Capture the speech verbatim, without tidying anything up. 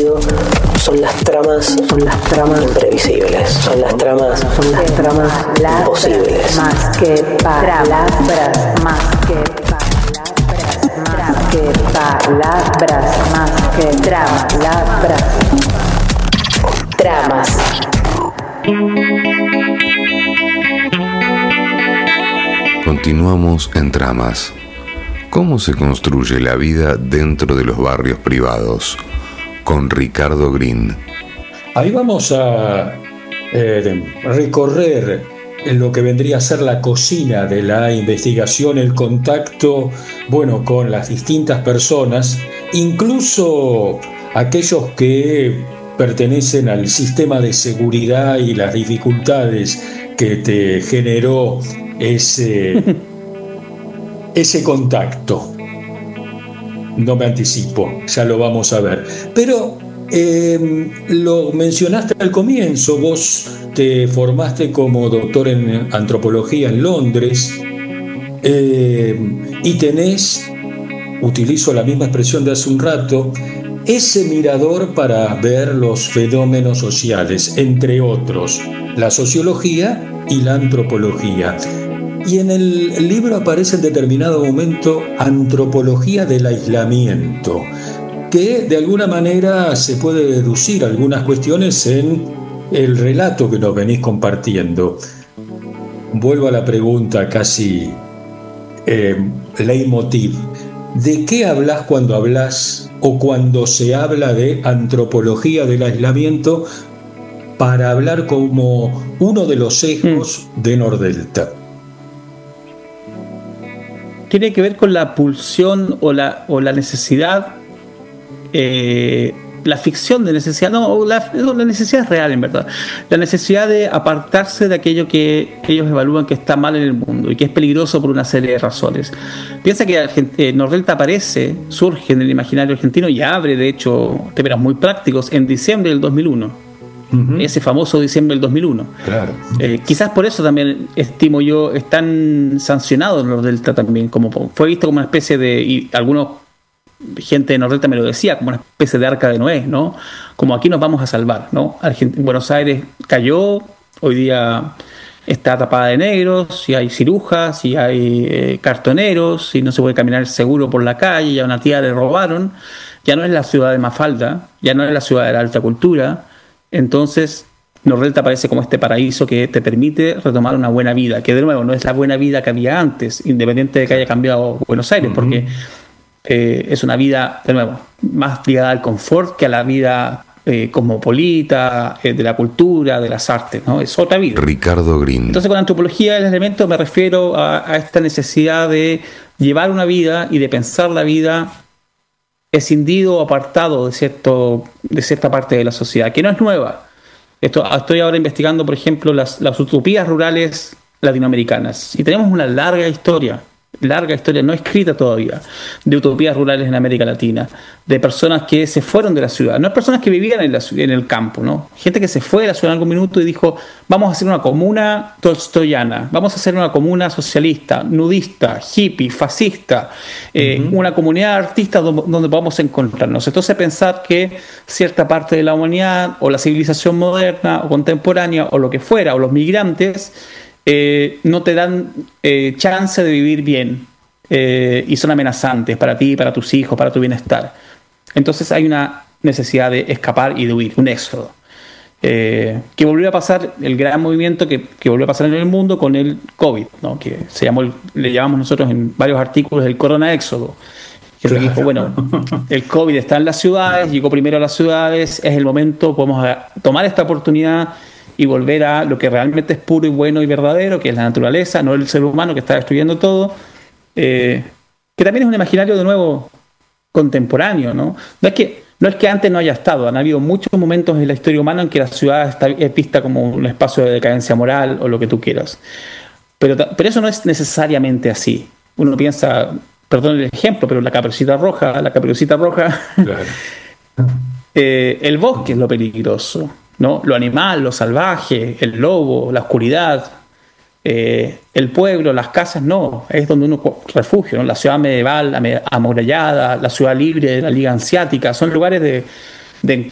Son las tramas, son las tramas imprevisibles, son las tramas, son las tramas imposibles. Más que palabras, más que palabras, más que palabras, más que palabras. Tramas. Continuamos en Tramas. ¿Cómo se construye la vida dentro de los barrios privados? Con Ricardo Green. Ahí vamos a eh, recorrer lo que vendría a ser la cocina de la investigación, el contacto, bueno, con las distintas personas, incluso aquellos que pertenecen al sistema de seguridad y las dificultades que te generó ese, ese contacto. No me anticipo, ya lo vamos a ver. Pero eh, lo mencionaste al comienzo, vos te formaste como doctor en antropología en Londres eh, y tenés, utilizo la misma expresión de hace un rato, ese mirador para ver los fenómenos sociales, entre otros, la sociología y la antropología. Y en el libro aparece en determinado momento antropología del aislamiento, que de alguna manera se puede deducir algunas cuestiones en el relato que nos venís compartiendo. Vuelvo a la pregunta casi eh, leitmotiv. ¿De qué hablas cuando hablas o cuando se habla de antropología del aislamiento para hablar como uno de los sesgos mm. de Nordelta? Tiene que ver con la pulsión o la, o la necesidad, eh, la ficción de necesidad, no, la, la necesidad es real en verdad, la necesidad de apartarse de aquello que ellos evalúan que está mal en el mundo y que es peligroso por una serie de razones. Piensa que eh, Nordelta aparece, surge en el imaginario argentino y abre, de hecho, temas muy prácticos en diciembre del dos mil uno. Uh-huh. Ese famoso diciembre del dos mil uno. Claro. Eh, quizás por eso también estimo yo están sancionados en Nordelta también, como fue visto como una especie de, y algunos gente de Nordelta me lo decía, como una especie de arca de Noé, ¿no? Como aquí nos vamos a salvar, ¿no? Argent- Buenos Aires cayó, hoy día está tapada de negros, si hay cirujas, si hay eh, cartoneros, si no se puede caminar seguro por la calle, ya a una tía le robaron, ya no es la ciudad de Mafalda, ya no es la ciudad de la alta cultura. Entonces, Nordelta aparece como este paraíso que te permite retomar una buena vida, que de nuevo no es la buena vida que había antes, independiente de que haya cambiado Buenos Aires, uh-huh. porque eh, es una vida, de nuevo, más ligada al confort que a la vida eh, cosmopolita, eh, de la cultura, de las artes, ¿no? Es otra vida. Ricardo Green. Entonces, con antropología del elemento me refiero a, a esta necesidad de llevar una vida y de pensar la vida escindido o apartado de, cierto, de cierta parte de la sociedad, que no es nueva. Esto, estoy ahora investigando, por ejemplo, las, las utopías rurales latinoamericanas. Y tenemos una larga historia, larga historia no escrita todavía, de utopías rurales en América Latina, de personas que se fueron de la ciudad, no personas que vivían en, la, en el campo, ¿no? Gente que se fue de la ciudad en algún minuto y dijo, vamos a hacer una comuna tolstoyana, vamos a hacer una comuna socialista, nudista, hippie, fascista, eh, uh-huh. una comunidad de artistas donde, donde podamos encontrarnos. Entonces pensar que cierta parte de la humanidad o la civilización moderna o contemporánea o lo que fuera, o los migrantes, Eh, no te dan eh, chance de vivir bien eh, y son amenazantes para ti, para tus hijos, para tu bienestar. Entonces hay una necesidad de escapar y de huir, un éxodo. Eh, que volvió a pasar, el gran movimiento que, que volvió a pasar en el mundo con el COVID, ¿no? Que se llamó, le llamamos nosotros en varios artículos el corona éxodo. Que claro. dijo, bueno, el COVID está en las ciudades, llegó primero a las ciudades, es el momento, podemos tomar esta oportunidad y volver a lo que realmente es puro y bueno y verdadero, que es la naturaleza, no el ser humano que está destruyendo todo, eh, que también es un imaginario de nuevo contemporáneo, ¿no? No es que, no es que antes no haya estado, han habido muchos momentos en la historia humana en que la ciudad está, es vista como un espacio de decadencia moral o lo que tú quieras, pero, pero eso no es necesariamente así. Uno piensa, perdón el ejemplo, pero la Caperucita Roja, la Caperucita Roja, claro. eh, el bosque es lo peligroso, ¿no? Lo animal, lo salvaje, el lobo, la oscuridad, eh, el pueblo, las casas, no, es donde uno refugio, ¿no? La ciudad medieval, amurallada, la ciudad libre de la Liga Hanseática, son lugares de, de,